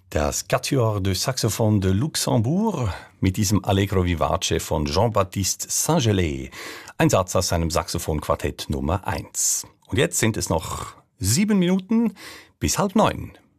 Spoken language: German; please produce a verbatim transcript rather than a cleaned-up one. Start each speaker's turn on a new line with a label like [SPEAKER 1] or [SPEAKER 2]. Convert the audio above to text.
[SPEAKER 1] Das Quatuor de Saxophon de Luxembourg mit diesem Allegro Vivace von Jean-Baptiste Saint-Gelais. Ein Satz aus seinem Saxophonquartett Nummer eins. Und jetzt sind es noch sieben Minuten bis halb neun.